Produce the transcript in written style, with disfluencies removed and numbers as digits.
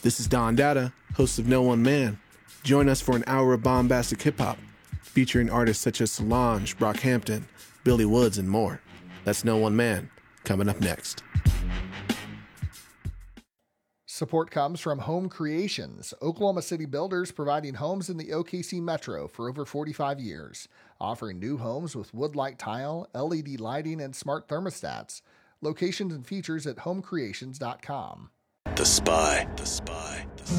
This is Don Dada, host of No One Man. Join us for an hour of bombastic hip-hop, featuring artists such as Solange, Brockhampton, Billy Woods, and more. That's No One Man, coming up next. Support comes from Home Creations, Oklahoma City builders providing homes in the OKC Metro for over 45 years, offering new homes with wood-like tile, LED lighting, and smart thermostats. Locations and features at homecreations.com. The Spy.